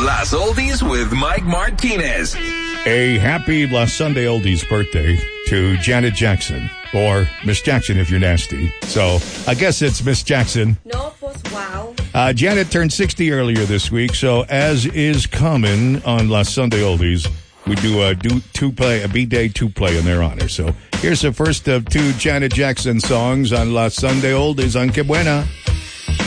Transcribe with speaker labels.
Speaker 1: Las Oldies with Mike Martinez.
Speaker 2: A happy last Sunday Oldies birthday to Janet Jackson, or Miss Jackson if you're nasty. So I guess it's Miss Jackson.
Speaker 3: No, pues wow.
Speaker 2: Janet turned 60 earlier this week, so as is common on Last Sunday Oldies, we do a B-Day 2-play in their honor. So here's the first of two Janet Jackson songs on Last Sunday Oldies on Que Buena.